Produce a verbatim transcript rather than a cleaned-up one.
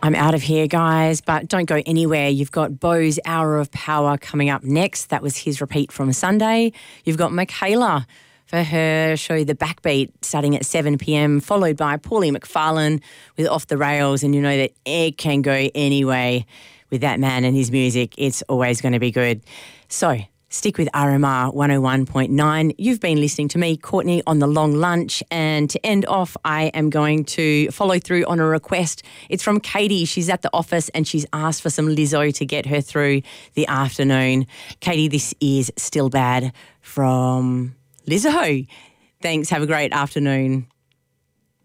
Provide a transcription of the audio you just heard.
I'm out of here, guys, but don't go anywhere. You've got Bo's Hour of Power coming up next. That was his repeat from Sunday. You've got Michaela for her show The Backbeat starting at seven p.m, followed by Paulie McFarlane with Off the Rails. And you know that it can go anyway with that man and his music. It's always going to be good. So stick with R M R one oh one point nine. You've been listening to me, Courtney, on The Long Lunch. And to end off, I am going to follow through on a request. It's from Katie. She's at the office and she's asked for some Lizzo to get her through the afternoon. Katie, this is Still Bad from Lizzo. Thanks. Have a great afternoon.